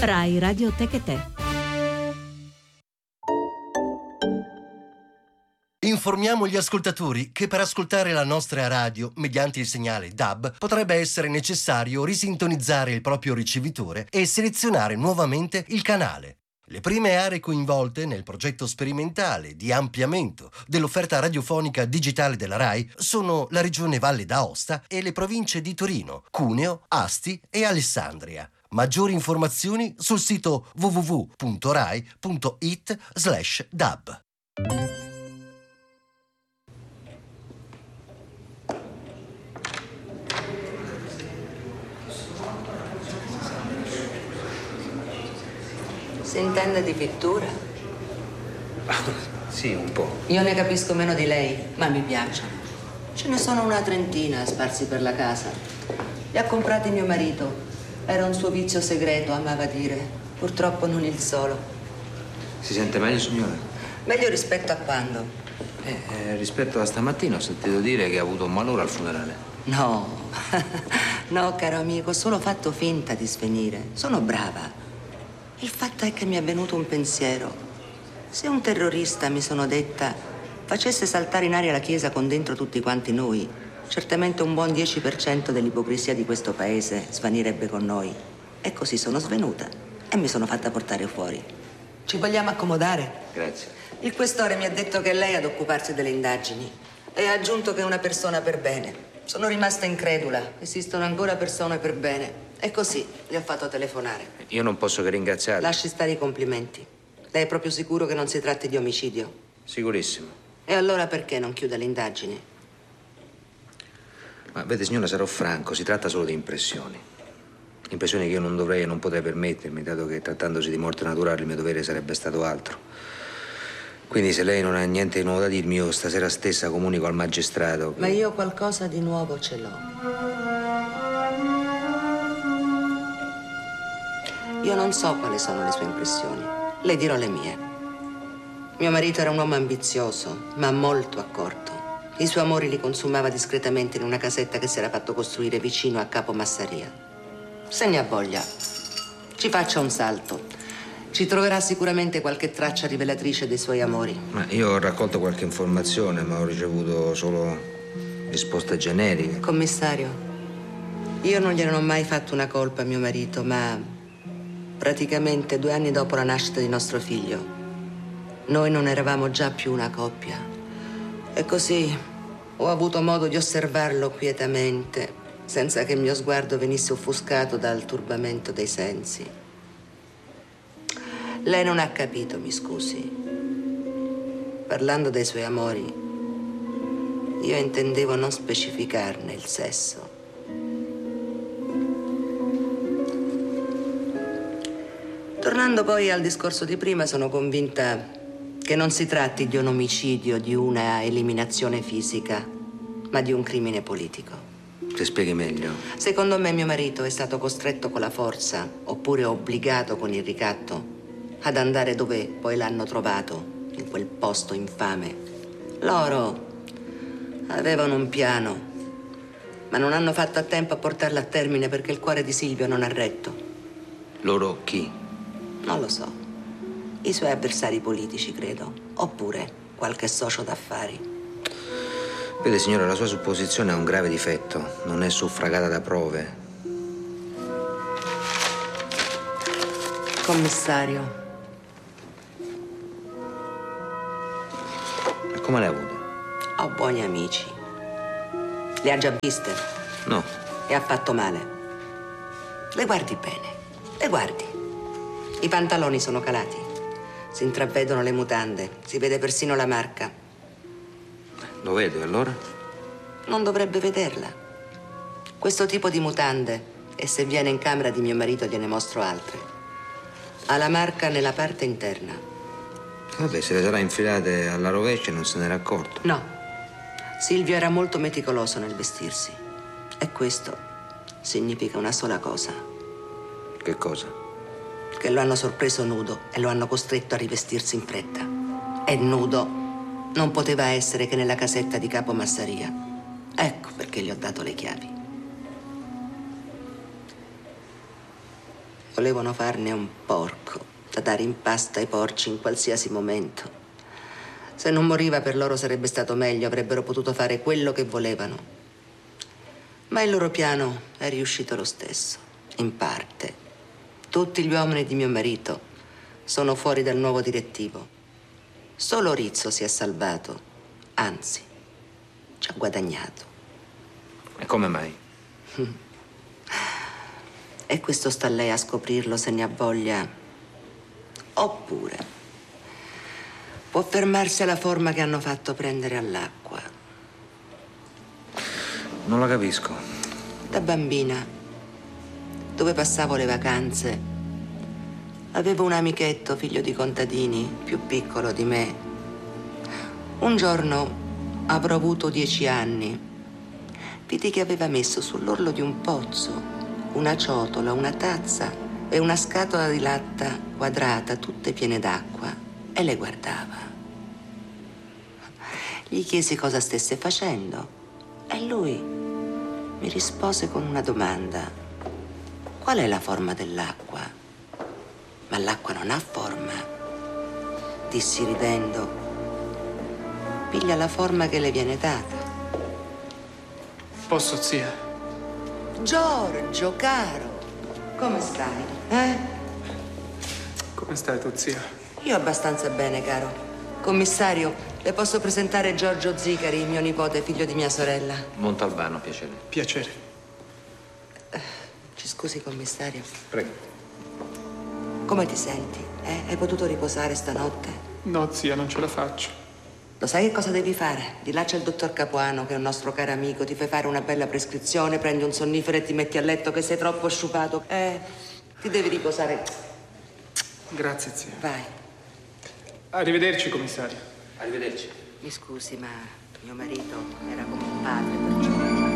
Rai Radio Te che Te. Informiamo gli ascoltatori che per ascoltare la nostra radio mediante il segnale DAB potrebbe essere necessario risintonizzare il proprio ricevitore e selezionare nuovamente il canale. Le prime aree coinvolte nel progetto sperimentale di ampliamento dell'offerta radiofonica digitale della RAI sono la regione Valle d'Aosta e le province di Torino, Cuneo, Asti e Alessandria. Maggiori informazioni sul sito www.rai.it/DAB. Si intende di pittura? Sì, un po'. Io ne capisco meno di lei, ma mi piacciono. Ce ne sono una trentina sparsi per la casa. Li ha comprati mio marito. Era un suo vizio segreto, amava dire. Purtroppo non il solo. Si sente meglio, signora? Meglio rispetto a quando? Rispetto a stamattina ho sentito dire che ha avuto un malore al funerale. No, no, caro amico, ho solo fatto finta di svenire. Sono brava. Il fatto è che mi è venuto un pensiero. Se un terrorista, mi sono detta, facesse saltare in aria la Chiesa con dentro tutti quanti noi, certamente un buon 10% dell'ipocrisia di questo paese svanirebbe con noi. E così sono svenuta e mi sono fatta portare fuori. Ci vogliamo accomodare? Grazie. Il questore mi ha detto che è lei ad occuparsi delle indagini e ha aggiunto che è una persona per bene. Sono rimasta incredula. Esistono ancora persone per bene. E così le ho fatto telefonare. Io non posso che ringraziarla. Lasci stare i complimenti. Lei è proprio sicuro che non si tratti di omicidio? Sicurissimo. E allora perché non chiude le indagini? Ma vede, signora, sarò franco, si tratta solo di impressioni. Impressioni che io non dovrei e non potrei permettermi, dato che trattandosi di morte naturale il mio dovere sarebbe stato altro. Quindi se lei non ha niente di nuovo da dirmi, io stasera stessa comunico al magistrato che... Ma io qualcosa di nuovo ce l'ho. Io non so quali sono le sue impressioni. Le dirò le mie. Mio marito era un uomo ambizioso, ma molto accorto. I suoi amori li consumava discretamente in una casetta che si era fatto costruire vicino a Capo Massaria. Se ne ha voglia, ci faccia un salto. Ci troverà sicuramente qualche traccia rivelatrice dei suoi amori. Ma io ho raccolto qualche informazione, ma ho ricevuto solo risposte generiche. Commissario, io non gliene ho mai fatto una colpa a mio marito, ma praticamente 2 anni dopo la nascita di nostro figlio, noi non eravamo già più una coppia. E così ho avuto modo di osservarlo quietamente, senza che il mio sguardo venisse offuscato dal turbamento dei sensi. Lei non ha capito, mi scusi. Parlando dei suoi amori, io intendevo non specificarne il sesso. Tornando poi al discorso di prima, sono convinta che non si tratti di un omicidio, di una eliminazione fisica, ma di un crimine politico. Se spieghi meglio. Secondo me mio marito è stato costretto con la forza, oppure obbligato con il ricatto, ad andare dove poi l'hanno trovato, in quel posto infame. Loro avevano un piano, ma non hanno fatto a tempo a portarlo a termine perché il cuore di Silvio non ha retto. Loro chi? Non lo so. I suoi avversari politici, credo. Oppure qualche socio d'affari. Vede, signora, la sua supposizione ha un grave difetto. Non è suffragata da prove. Commissario. E come le ha avute? Ho buoni amici. Le ha già viste? No. E ha fatto male. Le guardi bene. Le guardi. I pantaloni sono calati. Si intravedono le mutande. Si vede persino la marca. Lo vedo, e allora? Non dovrebbe vederla. Questo tipo di mutande, e se viene in camera di mio marito gliene mostro altre, ha la marca nella parte interna. Vabbè, se le sarà infilate alla rovescia e non se n'era accorto. No. Silvio era molto meticoloso nel vestirsi. E questo significa una sola cosa. Che cosa? Che lo hanno sorpreso nudo e lo hanno costretto a rivestirsi in fretta. E nudo non poteva essere che nella casetta di Capo Massaria. Ecco perché gli ho dato le chiavi. Volevano farne un porco da dare in pasta ai porci in qualsiasi momento. Se non moriva per loro sarebbe stato meglio, avrebbero potuto fare quello che volevano. Ma il loro piano è riuscito lo stesso, in parte. Tutti gli uomini di mio marito sono fuori dal nuovo direttivo. Solo Rizzo si è salvato, anzi, ci ha guadagnato. E come mai? E questo sta a lei a scoprirlo se ne ha voglia. Oppure può fermarsi alla forma che hanno fatto prendere all'acqua. Non la capisco. Da bambina, dove passavo le vacanze, avevo un amichetto, figlio di contadini, più piccolo di me. Un giorno avrò avuto 10 anni. Vidi che aveva messo sull'orlo di un pozzo una ciotola, una tazza e una scatola di latta quadrata, tutte piene d'acqua, e le guardava. Gli chiesi cosa stesse facendo e lui mi rispose con una domanda. Qual è la forma dell'acqua? Ma l'acqua non ha forma. Dissi ridendo. Piglia la forma che le viene data. Posso, zia? Giorgio, caro, come stai? Come stai tu, zia? Io abbastanza bene, caro. Commissario, le posso presentare Giorgio Zicari, mio nipote, figlio di mia sorella. Montalbano, piacere. Piacere. Ci scusi, commissario. Prego. Come ti senti? Hai potuto riposare stanotte? No, zia, non ce la faccio. Lo sai che cosa devi fare? Di là c'è il dottor Capuano, che è un nostro caro amico. Ti fai fare una bella prescrizione, prendi un sonnifero e ti metti a letto che sei troppo sciupato. Ti devi riposare. Grazie, zia. Vai. Arrivederci, commissario. Arrivederci. Mi scusi, ma mio marito era come un padre per Giorgio.